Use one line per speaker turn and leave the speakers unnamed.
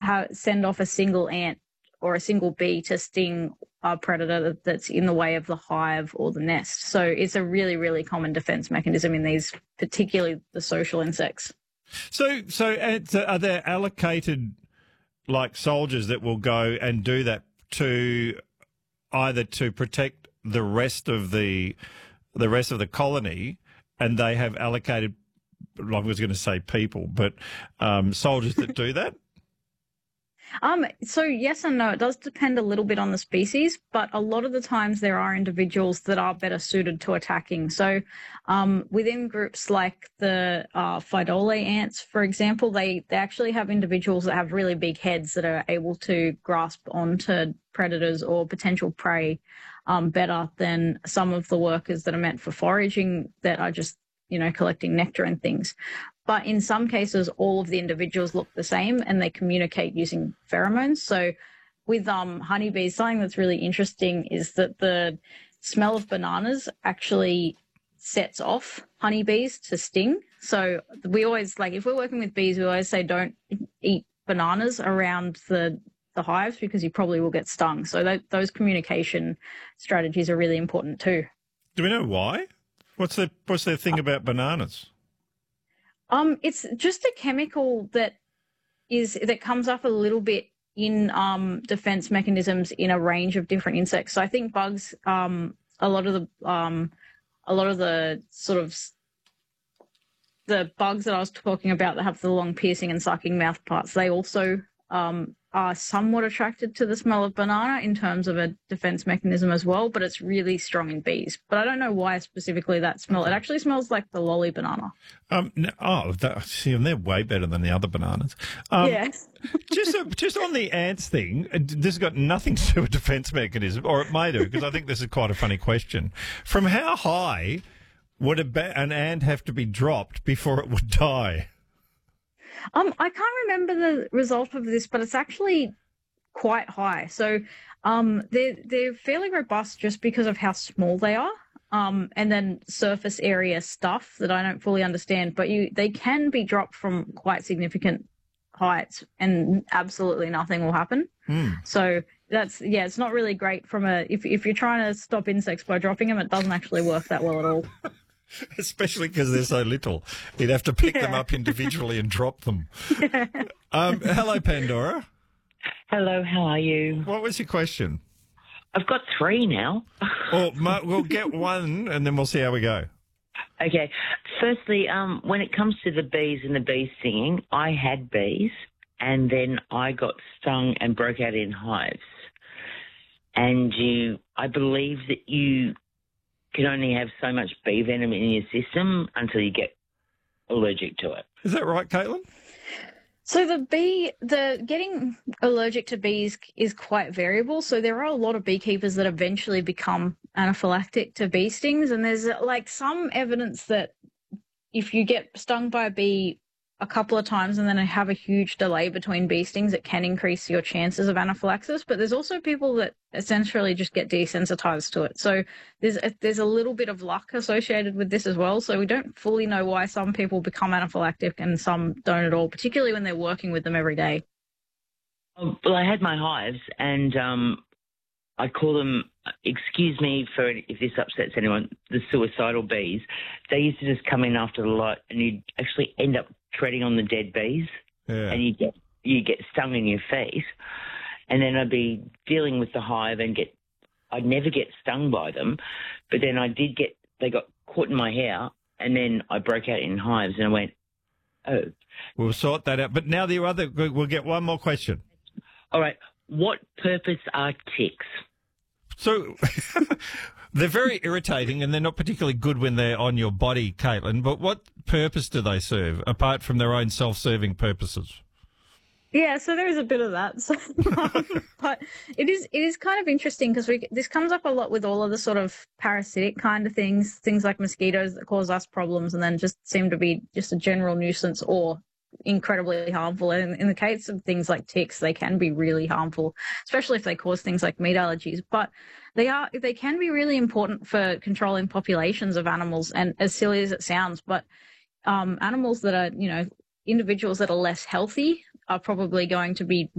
send off a single ant or a single bee to sting a predator that's in the way of the hive or the nest. So it's a really, really common defense mechanism in these, particularly the social insects.
So are there allocated like soldiers that will go and do that to either to protect the rest of the colony, and they have allocated, I was going to say people, but soldiers that do that?
So yes and no. It does depend a little bit on the species, but a lot of the times there are individuals that are better suited to attacking. So within groups like the Phytole ants, for example, they actually have individuals that have really big heads that are able to grasp onto predators or potential prey better than some of the workers that are meant for foraging that are just, collecting nectar and things. But in some cases, all of the individuals look the same and they communicate using pheromones. So with honeybees, something that's really interesting is that the smell of bananas actually sets off honeybees to sting. So we always, if we're working with bees, we always say don't eat bananas around the hives because you probably will get stung. So those communication strategies are really important too.
Do we know why? What's their thing about bananas?
It's just a chemical that comes up a little bit in defense mechanisms in a range of different insects. So I think bugs, a lot of the sort of the bugs that I was talking about that have the long piercing and sucking mouth parts, they also are somewhat attracted to the smell of banana in terms of a defense mechanism as well, but it's really strong in bees. But I don't know why specifically that smell. It actually smells like the lolly banana.
And they're way better than the other bananas.
Yes.
just on the ants thing, this has got nothing to do with defense mechanism, or it may do, because I think this is quite a funny question. From how high would an ant have to be dropped before it would die?
I can't remember the result of this, but it's actually quite high. So they're fairly robust just because of how small they are, and then surface area stuff that I don't fully understand. But they can be dropped from quite significant heights, and absolutely nothing will happen. So it's not really great from if you're trying to stop insects by dropping them, it doesn't actually work that well at all.
Especially because they're so little. You'd have to pick them up individually and drop them. Hello, Pandora.
Hello, how are you?
What was your question?
I've got 3 now.
We'll get one and then we'll see how we go.
Okay. Firstly, when it comes to the bees and the bee stinging, I had bees and then I got stung and broke out in hives. And I believe that you can only have so much bee venom in your system until you get allergic to it.
Is that right, Caitlin?
So the getting allergic to bees is quite variable. So there are a lot of beekeepers that eventually become anaphylactic to bee stings, and there's some evidence that if you get stung by a bee a couple of times and then have a huge delay between bee stings, it can increase your chances of anaphylaxis. But there's also people that essentially just get desensitized to it. So there's a little bit of luck associated with this as well. So we don't fully know why some people become anaphylactic and some don't at all, particularly when they're working with them every day.
Well, I had my hives and I call them, excuse me for if this upsets anyone, the suicidal bees. They used to just come in after the light and you'd actually end up treading on the dead bees, and you get stung in your feet. And then I'd be dealing with the hive and I'd never get stung by them, but then they got caught in my hair, and then I broke out in hives, and I went, oh.
We'll sort that out. But now we'll get one more question.
All right. What purpose are ticks?
So they're very irritating and they're not particularly good when they're on your body, Caitlin, but what purpose do they serve apart from their own self-serving purposes?
Yeah, so there is a bit of that. So, but it is kind of interesting because this comes up a lot with all of the sort of parasitic kind of things like mosquitoes that cause us problems and then just seem to be just a general nuisance or incredibly harmful. And in the case of things like ticks, they can be really harmful, especially if they cause things like meat allergies. But they can be really important for controlling populations of animals. And as silly as it sounds, but animals that are, individuals that are less healthy are probably going to be